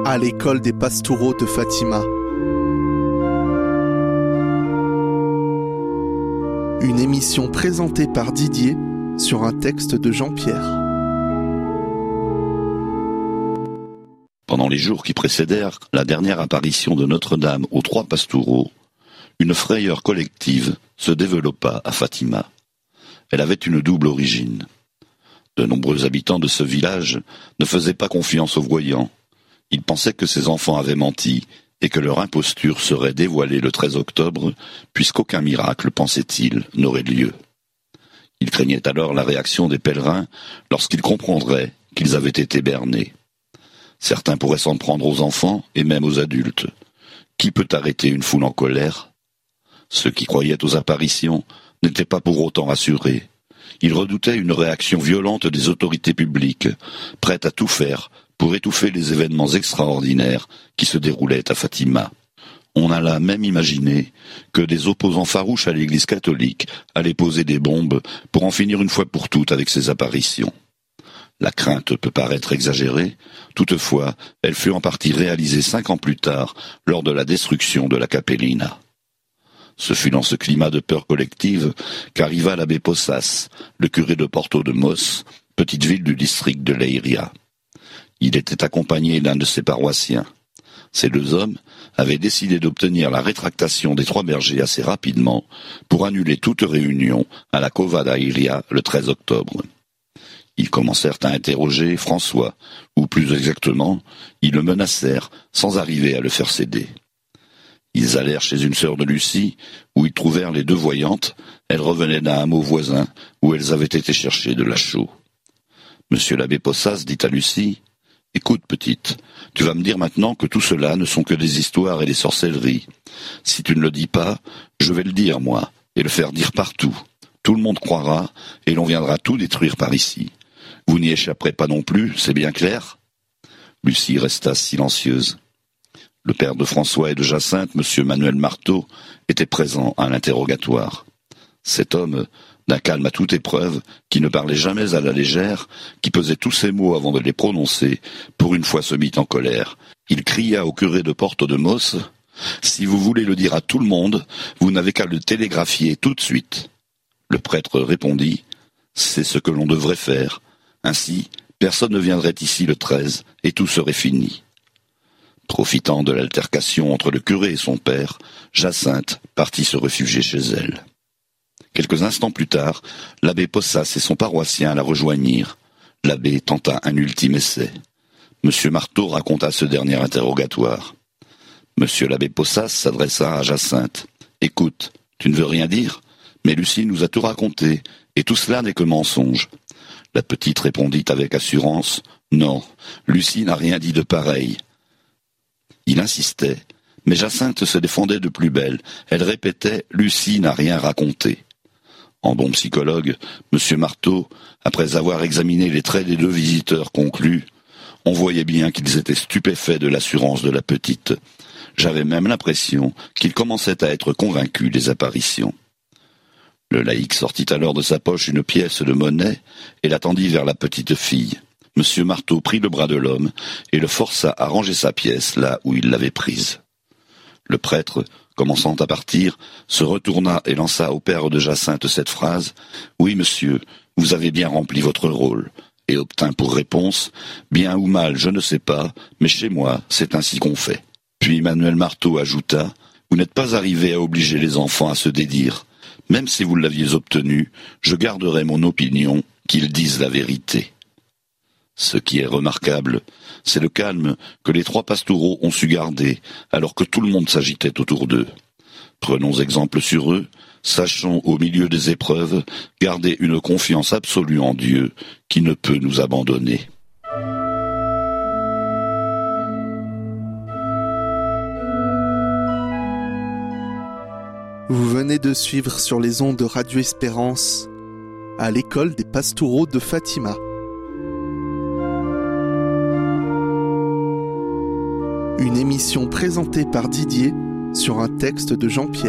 à l'école des Pastoureaux de Fatima. Une émission présentée par Didier sur un texte de Jean-Pierre. Pendant les jours qui précédèrent la dernière apparition de Notre-Dame aux trois Pastoureaux, une frayeur collective se développa à Fatima. Elle avait une double origine. De nombreux habitants de ce village ne faisaient pas confiance aux voyants. Ils pensaient que ces enfants avaient menti et que leur imposture serait dévoilée le 13 octobre, puisqu'aucun miracle, pensaient-ils, n'aurait lieu. Ils craignaient alors la réaction des pèlerins lorsqu'ils comprendraient qu'ils avaient été bernés. Certains pourraient s'en prendre aux enfants et même aux adultes. Qui peut arrêter une foule en colère ? Ceux qui croyaient aux apparitions n'étaient pas pour autant rassurés. Ils redoutaient une réaction violente des autorités publiques, prêtes à tout faire pour étouffer les événements extraordinaires qui se déroulaient à Fatima. On alla même imaginer que des opposants farouches à l'Église catholique allaient poser des bombes pour en finir une fois pour toutes avec ces apparitions. La crainte peut paraître exagérée, toutefois, elle fut en partie réalisée 5 ans plus tard, lors de la destruction de la Capellina. Ce fut dans ce climat de peur collective qu'arriva l'abbé Possas, le curé de Porto de Mos, petite ville du district de Leiria. Il était accompagné d'un de ses paroissiens. Ces deux hommes avaient décidé d'obtenir la rétractation des 3 bergers assez rapidement pour annuler toute réunion à la Cova da Iria le 13 octobre. Ils commencèrent à interroger François, ou plus exactement, ils le menacèrent sans arriver à le faire céder. Ils allèrent chez une sœur de Lucie, où ils trouvèrent les 2 voyantes. Elles revenaient d'un hameau voisin, où elles avaient été chercher de la chaux. Monsieur l'abbé Possas dit à Lucie, « Écoute, petite, tu vas me dire maintenant que tout cela ne sont que des histoires et des sorcelleries. Si tu ne le dis pas, je vais le dire, moi, et le faire dire partout. Tout le monde croira, et l'on viendra tout détruire par ici. Vous n'y échapperez pas non plus, c'est bien clair ?» Lucie resta silencieuse. Le père de François et de Jacinthe, M. Manuel Marteau, était présent à l'interrogatoire. Cet homme, d'un calme à toute épreuve, qui ne parlait jamais à la légère, qui pesait tous ses mots avant de les prononcer, pour une fois se mit en colère. Il cria au curé de Porto de Mos, « Si vous voulez le dire à tout le monde, vous n'avez qu'à le télégraphier tout de suite. » Le prêtre répondit, « C'est ce que l'on devrait faire. Ainsi, personne ne viendrait ici le 13, et tout serait fini. » Profitant de l'altercation entre le curé et son père, Jacinthe partit se réfugier chez elle. Quelques instants plus tard, l'abbé Possas et son paroissien la rejoignirent. L'abbé tenta un ultime essai. Monsieur Marteau raconta ce dernier interrogatoire. Monsieur l'abbé Possas s'adressa à Jacinthe. « Écoute, tu ne veux rien dire ? Mais Lucie nous a tout raconté, et tout cela n'est que mensonge. » La petite répondit avec assurance. « Non, Lucie n'a rien dit de pareil. » Il insistait, mais Jacinthe se défendait de plus belle. Elle répétait « Lucie n'a rien raconté ». En bon psychologue, M. Marteau, après avoir examiné les traits des 2 visiteurs, conclut « On voyait bien qu'ils étaient stupéfaits de l'assurance de la petite. J'avais même l'impression qu'ils commençaient à être convaincus des apparitions. » Le laïc sortit alors de sa poche une pièce de monnaie et la tendit vers la petite fille. M. Marteau prit le bras de l'homme et le força à ranger sa pièce là où il l'avait prise. Le prêtre, commençant à partir, se retourna et lança au père de Jacinthe cette phrase « Oui, monsieur, vous avez bien rempli votre rôle », et obtint pour réponse « Bien ou mal, je ne sais pas, mais chez moi, c'est ainsi qu'on fait. » Puis Manuel Marteau ajouta « Vous n'êtes pas arrivé à obliger les enfants à se dédire. Même si vous l'aviez obtenu, je garderai mon opinion qu'ils disent la vérité. » Ce qui est remarquable, c'est le calme que les 3 Pastoureaux ont su garder, alors que tout le monde s'agitait autour d'eux. Prenons exemple sur eux, sachons au milieu des épreuves garder une confiance absolue en Dieu qui ne peut nous abandonner. Vous venez de suivre sur les ondes de Radio Espérance à l'école des Pastoureaux de Fatima. Une émission présentée par Didier sur un texte de Jean-Pierre.